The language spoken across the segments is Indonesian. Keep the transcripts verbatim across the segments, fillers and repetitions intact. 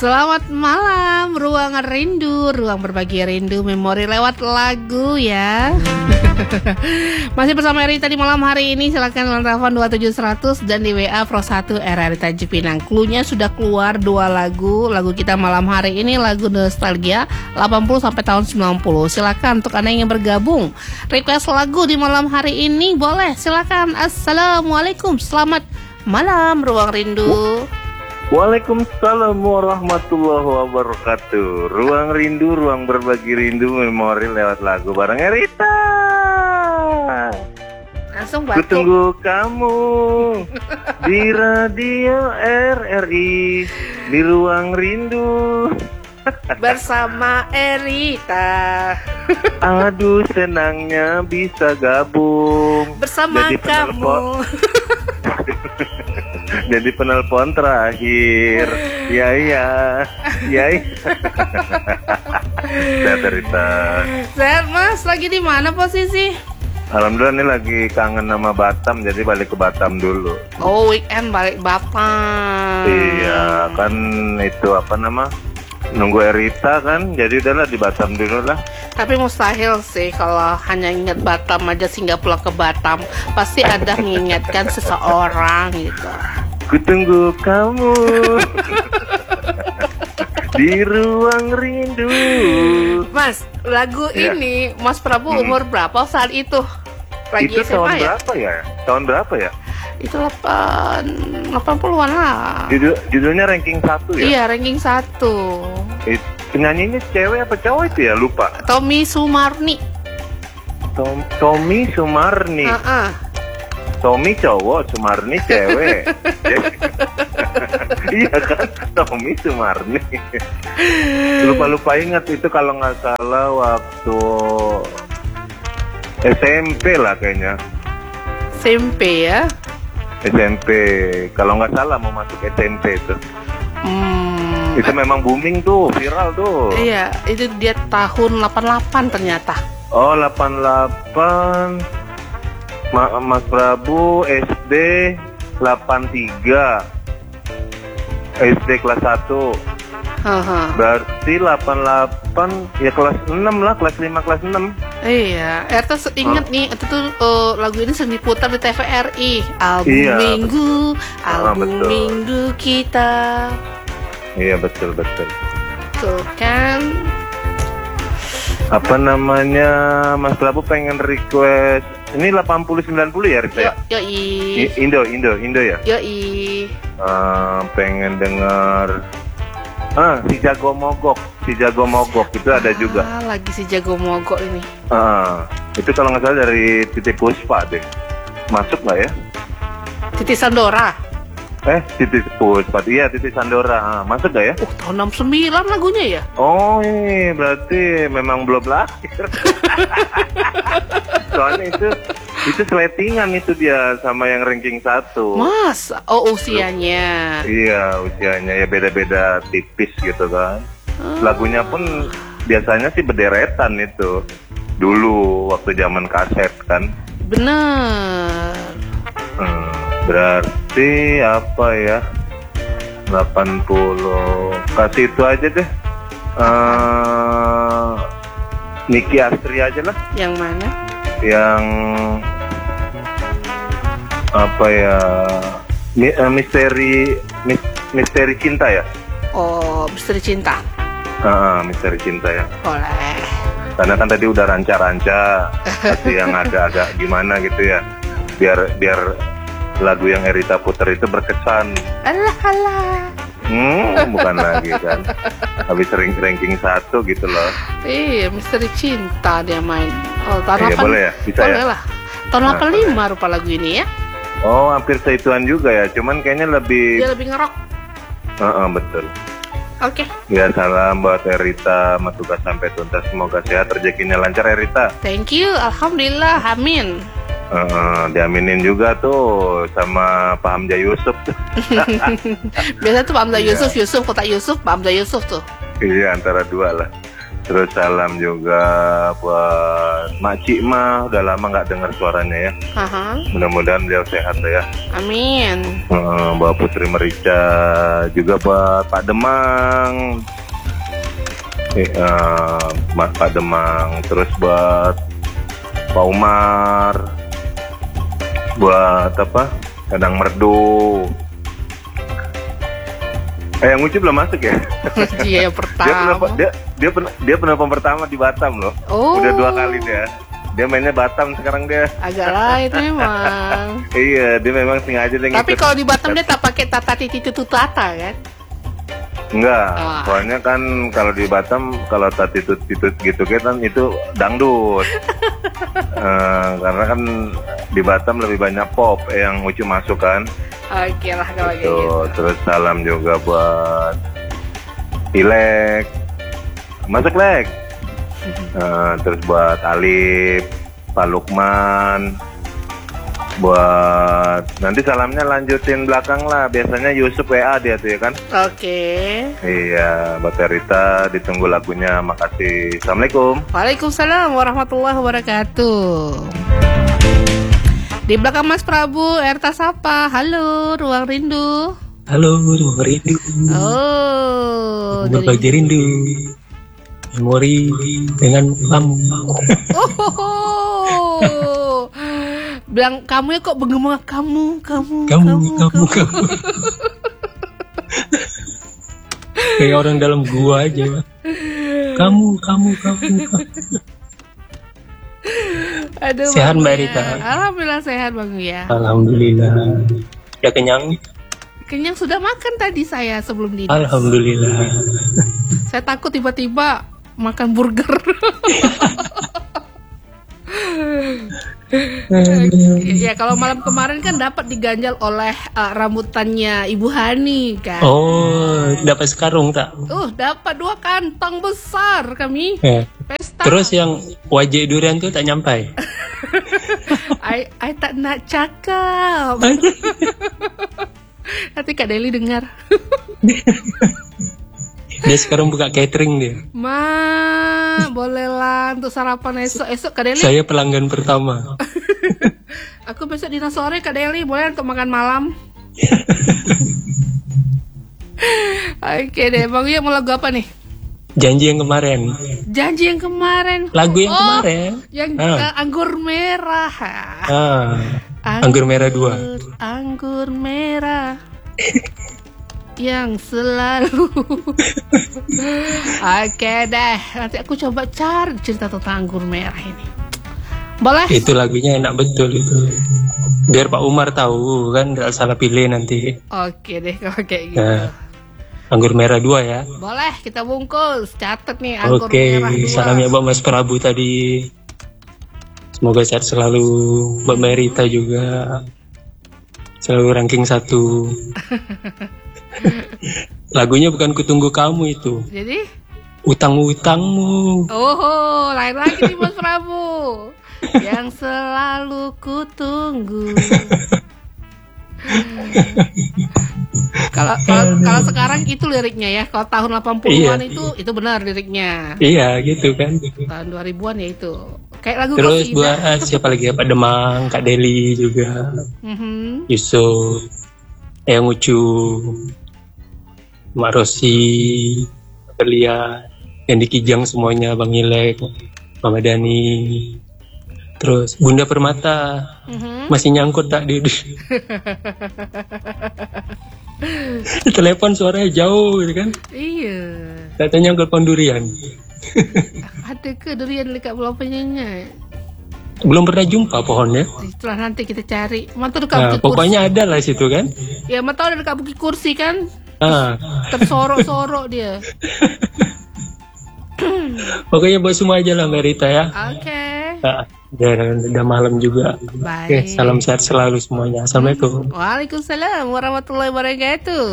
Selamat malam, ruang rindu, ruang berbagi rindu, memori lewat lagu ya. Masih bersama Erita di malam hari ini. Silakan telepon dua tujuh seratus dan di W A Pro satu R R Tanjung Pinang. Cluenya sudah keluar dua lagu. Lagu kita malam hari ini lagu nostalgia delapan puluh sampai tahun sembilan puluh. Silakan untuk Anda yang bergabung request lagu di malam hari ini boleh. Silakan. Assalamualaikum. Selamat malam ruang rindu. Waalaikumsalam warahmatullahi wabarakatuh. Ruang rindu, ruang berbagi rindu, memori lewat lagu bareng Erita. Langsung batuk. Kutunggu kamu di radio R R I di ruang rindu bersama Erita. Aduh senangnya bisa gabung bersama jadi kamu. Jadi penelpon terakhir. Ya ya. Ya ya. Sehat Rita. Sehat Mas, lagi di mana posisi? Alhamdulillah ini lagi kangen sama Batam, jadi balik ke Batam dulu. Oh, weekend balik Batam. Iya, kan itu apa nama? Nunggu Erita kan, jadi udahlah di Batam dulu lah. Tapi mustahil sih kalau hanya ingat Batam aja sehingga pulang ke Batam. Pasti ada mengingatkan seseorang gitu. Kutunggu kamu di ruang rindu. Mas, lagu ya. Ini Mas Prabu hmm. umur berapa saat itu? Lagi itu S M A tahun ya? berapa ya? Tahun berapa ya? Itu delapan delapan puluhan lah. Judul, judulnya ranking satu ya? Iya, ranking satu. It, penyanyinya cewek apa cowok itu ya? Lupa. Tommy Sumarni. Tom, Tommy Sumarni. Uh-uh. Tommy cowok, Sumarni cewek. Iya kan, Tommy Sumarni. Lupa-lupa ingat itu kalau nggak salah waktu S M P lah kayaknya. S M P ya? S M P, kalau nggak salah mau masuk S M P itu. Hmm. Itu memang booming tuh, viral tuh. Iya, itu dia tahun delapan puluh delapan ternyata. Oh, delapan puluh delapan. Ma- Mas Prabu S D delapan puluh tiga. S D kelas satu. Haha. Berarti delapan puluh delapan ya kelas enam lah, kelas lima, kelas enam. Iya, Erta inget oh. nih, itu tuh uh, lagu ini sering diputar di T V R I. Album iya, Minggu, betul. album ah, Minggu kita. Iya betul betul. Tuh kan. Apa namanya, Mas Prabu pengen request ini delapan puluh sembilan puluh ya Rita ya? Yo i. Indo Indo Indo ya. Yo i. Uh, pengen dengar. Ah, si Jago Mogok, si Jago Mogok itu ah, ada juga. Lagi si Jago Mogok ini. Ah, itu kalau nggak salah dari Titi Puspa deh. Masuk nggak ya? Titi Sandora. Eh, Titi Puspa, iya Titi Sandora. Ah, masuk nggak ya? Oh, tahun enam puluh sembilan lagunya ya? Oh, ini berarti memang belum lahir. Soalnya itu itu seletingan itu dia sama yang ranking satu. Mas, oh usianya. Iya, usianya ya beda-beda tipis gitu kan. Hmm. Lagunya pun biasanya sih bederetan itu. Dulu waktu zaman kaset kan. Bener. Hmm, berarti apa ya? delapan puluh. Kasih itu aja deh. Uh, Niki Astri aja lah. Yang mana? Yang apa ya, misteri misteri cinta ya? Oh, misteri cinta. Ah, misteri cinta ya. Boleh. Karena kan tadi udah ranca-ranca, pasti yang agak-agak gimana gitu ya, biar biar lagu yang Erita puter itu berkesan. Alah alah. Hmm, bukan lagi kan. Habis ranking ranking satu gitu loh. Iya, misteri cinta dia main. Oh, tahun iya, boleh ya? Bisa boleh ya? lah. Tahun delapan puluh lima rupa lagu ini ya. Oh, hampir seituan juga ya. Cuman kayaknya lebih. Dia lebih ngerok. Uh, uh, betul. Oke. Okay. Ya, salam buat Erita, tugas sampai tuntas. Semoga sehat, rezekinya lancar Erita. Thank you, alhamdulillah, amin. Uh, uh, diaminin juga tuh sama Pak Hamzah Yusuf. Biasa tuh Pak Hamzah Yusuf, Yusuf, kota Yusuf, Pak Hamzah Yusuf tuh. Iya, antara dua lah. Terus salam juga buat Mak Cik Ma, udah lama nggak dengar suaranya ya. Haha. Mudah-mudahan beliau sehat ya. Amin. Uh, buat Putri Merica, juga buat Pak Demang, eh, uh, Mas Pak Demang, terus buat Pak Umar, buat apa? Kadang Merdu. Eh, yang Uci belum masuk ya? Iya, yang Dia pertama. pernah dia dia pernah dia penonton pertama di Batam loh. Oh. Udah dua kali dia. Dia mainnya Batam sekarang dia. Agak lain memang. Iya, dia memang sengaja dia Tapi ngikut. kalau di Batam dia tak pakai tata titi tutu tata kan? Enggak, Ah. soalnya kan kalau di Batam kalau tatitut-titut gitu kan itu dangdut. Eh, karena kan di Batam lebih banyak pop yang Uci masuk kan. Oke lah kalau kayak gitu. Tuh, terus salam juga buat Ilek, masuk Lek. Eh, terus buat Alif, Pak Lukman, buat nanti salamnya lanjutin belakang lah. Biasanya Yusuf W A dia tuh ya kan. Oke. Iya, buat Rita ditunggu lagunya. Makasih. Assalamualaikum. Waalaikumsalam warahmatullahi wabarakatuh. Di belakang Mas Prabu, Erta Sapa. Halo, Ruang Rindu. Halo, Ruang Rindu. Oh, Berbagi rindu. Memori dengan kamu. Oh, bilang kamu ya kok bengong kamu, kamu, Kamu, kamu, kamu. Kayak orang dalam gua aja. Kamu, kamu, kamu, kamu. Aduh, Sehat, Bang Mbak Uya. Rita? Alhamdulillah sehat Bang Uya. Alhamdulillah. Udah kenyang? Kenyang sudah makan tadi saya sebelum dinas. Alhamdulillah. Saya takut tiba-tiba makan burger. Ya kalau malam kemarin kan dapat diganjal oleh uh, rambutannya Ibu Hani kan. Oh, dapat sekarung tak? Uh, dapat dua kantong besar kami. Eh. Pesta. Terus yang wajah durian tuh tak nyampai. I, I tak nak cakap. Nanti Kak Deli dengar. Dia sekarang buka catering dia. Ma, bolehlah untuk sarapan esok. Esok Kak Deli. Saya pelanggan pertama. Aku besok dinas sore Kak Deli, boleh untuk makan malam. Oke deh, Bang Uya mau lagu apa nih? Janji yang kemarin. Janji yang kemarin. Lagu yang Oh, kemarin. Yang Ah. uh, anggur merah. Ah, anggur merah dua. Anggur merah. Yang selalu. Oke deh, nanti aku coba cari cerita tentang anggur merah ini. Boleh? Itu lagunya enak betul itu. Biar Pak Umar tahu kan, tidak salah pilih nanti. Oke deh kalau kayak gitu. Nah, anggur merah dua ya. Boleh kita bungkus, catat nih anggur Oke, merah dua. salamnya Mbak Mas Prabu tadi. Semoga sehat selalu. Mbak Merita juga selalu ranking satu. Lagunya bukan Kutunggu Kamu itu. Jadi? Utang-utangmu. Oh, lain lagi nih Mas Prabu. Yang selalu kutunggu. Kalau kalau kalau sekarang itu liriknya ya. Kalau tahun delapan puluhan Iya. itu itu benar liriknya. Iya gitu kan. Tahun dua ribuan ya itu. Kayak lagu Terus Qasidah. buat ah, siapa lagi ya, Pak Demang, Kak Deli juga, Mhm. Yusuf, Eyang Ucu, Mak Rosi, Belia, yang di Kijang semuanya, Bang Ilek, Mama Dani, terus Bunda Permata, Mhm. masih nyangkut tak di, di telepon suaranya jauh gitu kan, Iya. katanya nyangkut pohon durian. Ada ke durian dekat Pulau Penyengat? Belum pernah jumpa pohonnya. Setelah nanti kita cari. Mantu dekat Nah, bukit kursi. pokoknya ada lah situ kan. Ya, mantu ada dekat bukit kursi kan? Ah, Tersorok-sorok dia. pokoknya buat semua aja lah Mbak Rita ya. Oke. Nah, udah, udah malam juga. Oke, Baik. salam sehat selalu semuanya. Assalamualaikum. Waalaikumsalam warahmatullahi wabarakatuh.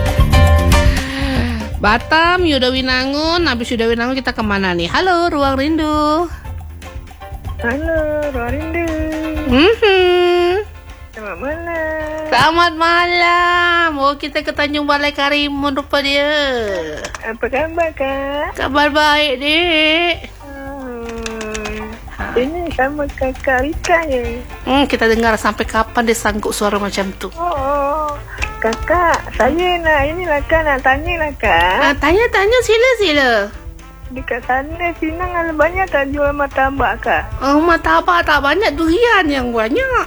Batam, Yuda Winangun. Habis Yuda Winangun kita kemana nih? Halo, Ruang Rindu. Halo, Ruang Rindu. Mhm. Selamat malam. Selamat malam. Oh, kita ke Tanjung Balai Karimun rupa dia. Apa khabar, Kak? Kabar baik, Dek. Hmm. Ini sama Kakak Rika ya? Hmm, kita dengar sampai kapan dia sanggup suara macam tu. Oh, Kakak, saya nak inilah Kak, nak tanya lah Ah, Kak. tanya-tanya sila-sila. Dekat sana, Pinang ada banyak tak jual martabak, Kak? Oh, martabak tak banyak, durian yang banyak.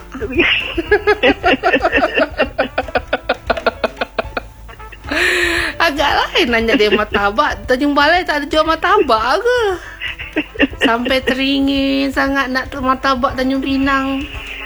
Agak lain nanya dia martabak. Tanjung Balai tak ada jual martabak ke? Sampai teringin sangat nak martabak Tanjung Pinang.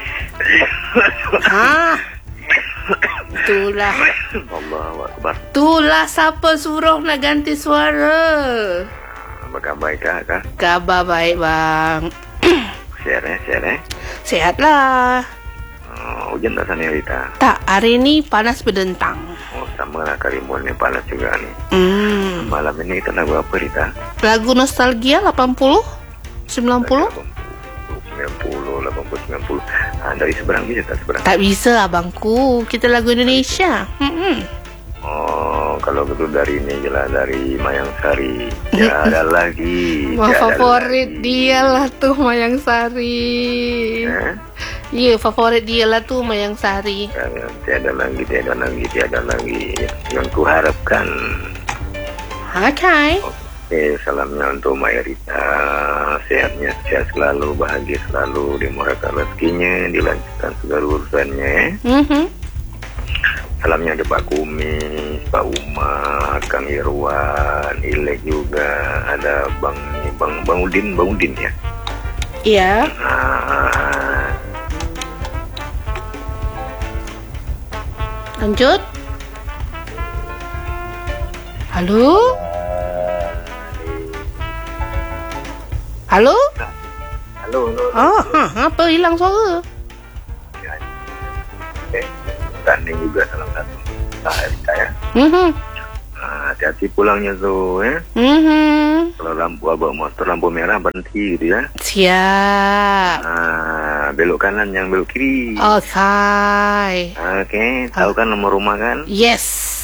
Ha? Itulah. Allahu Akbar. Itulah siapa suruh nak ganti suara. Apa khabar Kak? Kak? Khabar baik, bang. Sihat eh? Sihat eh? Sihatlah. Oh, hujan tak sana Rita? Tak, hari ni panas berdentang. Oh, sama lah Karimun ni panas juga ni. Hmm. Malam ini kita lagu apa Rita? Lagu nostalgia lapan puluh, sembilan puluh. sembilan puluh, delapan puluh, sembilan puluh. Ah, dari seberang bisa tak seberang? Tak bisa abangku. Kita lagu Indonesia. Hmm. Oh, kalau gitu dari ini je lah, dari Mayang Sari. Tiada lagi. Wah, tiada favorit lagi. dia lah tuh Mayang Sari. Eh? Ya, favorit dia lah tuh Mayang Sari. Tiada, tiada lagi, tiada lagi, tiada lagi. Yang kuharapkan. Okay. Oke, salamnya untuk Maya Rita. Sehatnya, sehat selalu, bahagia selalu, dimurahkan rezekinya, dilancarkan segala urusannya. Mhm. Salamnya ada Pak Kumis, Pak Umar, Kang Irwan, Ilek juga, ada Bang Bang Bang Udin, Bang Udin ya. Iya. Ah, Lanjut. Halo? Halo? halo, halo. Oh, ha, apa hilang suara? Oke, tanding juga salah satu. Nah, Rita ya. Mhm. Ah, hati-hati pulangnya tuh ya. Mhm. Kalau lampu abang motor lampu merah berhenti gitu ya. Siap. Ah, belok kanan yang belok kiri. Okay. Oke, tahu kan nomor rumah kan? Yes.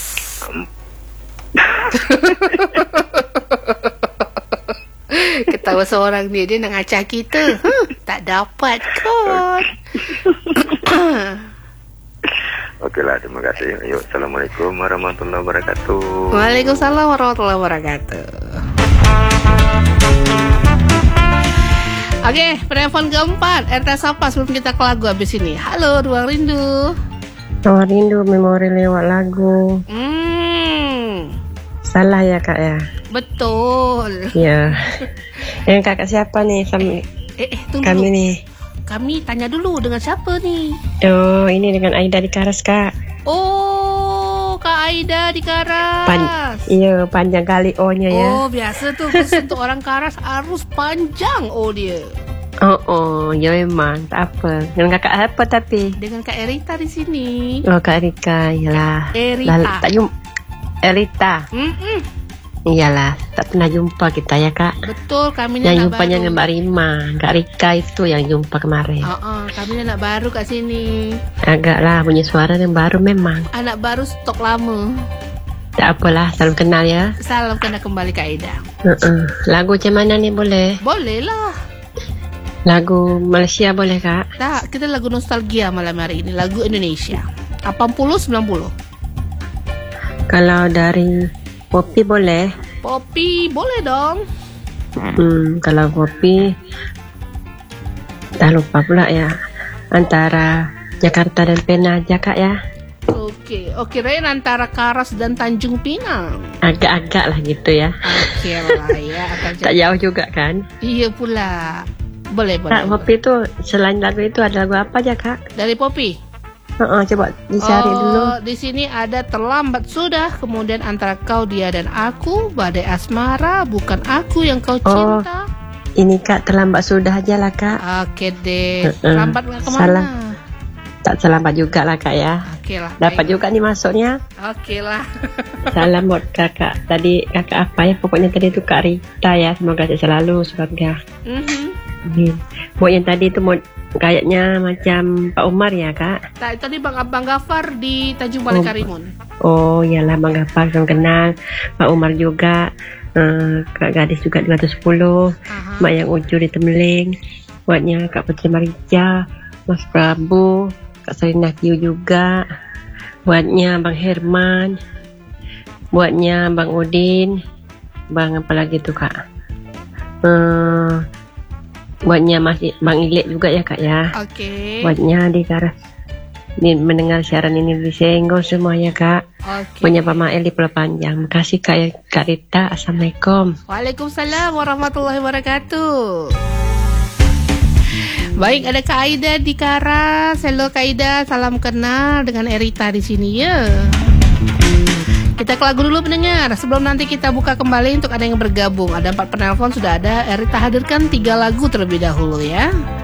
Ketawa seorang dia, dia nak ngacak kita. Huh, tak dapat kot. Okeylah, terima kasih. Yuk, Assalamualaikum warahmatullahi wabarakatuh. Waalaikumsalam warahmatullahi wabarakatuh. Oke, penelpon keempat R T Sapa sebelum kita ke lagu habis ini. Halo, Ruang Rindu. Ruang Rindu, memori lewat lagu. Hmm, Salah ya kak ya? betul. Ya. Yang kakak siapa nih? Sama Eh, eh tunggu kami dulu. nih. Kami tanya dulu dengan siapa nih? Oh, ini dengan Aida di Karas kak. Oh, Kak Aida di Karas. Pan iya, panjang kali O-nya ya. Oh, biasa tuh khusus untuk orang Karas harus panjang oh dia. Oh, oh, ya memang tak apa. Dengan kakak apa tapi? Dengan Kak Erita di sini. Oh, Kak Rika, iyalah. Erita. Lah, tak jumpa. Erita. Mm-mm. Iyalah, tak pernah jumpa kita ya kak. Betul, kami ni Yang anak jumpanya baru. dengan Mbak Rima, Kak Rika itu yang jumpa kemarin. Oh, oh, kami ni anak baru kat sini. Agak lah punya suara yang baru memang. Anak baru stok lama. Tak apalah, salam kenal ya. Salam kena kembali Kak Aida. Uh-uh. Lagu macam mana ni boleh? Boleh lah. Lagu Malaysia boleh kak? Tak, kita lagu nostalgia malam hari ini. Lagu Indonesia. lapan puluh sembilan puluh. Kalau dari Popi boleh? Popi boleh dong. Hmm, kalau Popi dah lupa pula ya. Antara Jakarta dan Pena aja kak ya. Oke, oke Ren antara Karas dan Tanjung Pinang. Agak-agak lah gitu ya. Oke lah ya. Akan Tak jauh juga kan? Iya pula. Boleh, boleh. Kak, Popi tu selain lagu itu ada lagu apa aja kak? Dari Popi. Uh-uh, coba dicari oh, dulu. Di sini ada Terlambat Sudah, kemudian Antara Kau, Dia dan Aku, Badai Asmara, Bukan Aku Yang Kau Oh. Cinta. Ini kak terlambat sudah aja lah kak. Oke deh. Uh-uh. Terlambat nggak kemana? Salah. Tak terlambat juga lah kak ya. Oke lah. Dapat baik. juga nih masuknya. Oke lah. Salam buat kakak. Tadi kakak apa ya? Pokoknya tadi itu Kak Rita ya. Semoga sehat selalu semoga. Mhm. Hmm. Mau yang tadi itu mau kayaknya macam Pak Umar ya Kak. Nah, tadi Bang Bang Gafar di Tanjung Balai Oh. Karimun. Oh iyalah Bang Gafar yang kenal, Pak Umar juga, eh, Kak Gadis juga dua ratus sepuluh, Aha. Mak Yang Uju di Tembeling, buatnya Kak Putri Marica, Mas Prabu, Kak Serina Kiu juga, buatnya Bang Herman, buatnya Bang Udin, Bang apa lagi tuh Kak, eh, buatnya masih Bang Ilek juga ya Kak ya, Oke. buatnya di Karas, di mendengar siaran ini di Senggol semua ya Kak. Oke. Punya Pak Mael di Pulau Panjang. Makasih Kak, ya, Kak Rita. Assalamualaikum. Waalaikumsalam warahmatullahi wabarakatuh. Baik, ada Kak Aida di Karas. Halo Kak Aida, salam kenal dengan Erita di sini ya. Kita ke lagu dulu pendengar. Sebelum nanti kita buka kembali untuk ada yang bergabung. Ada empat penelpon sudah ada. Erita hadirkan tiga lagu terlebih dahulu ya.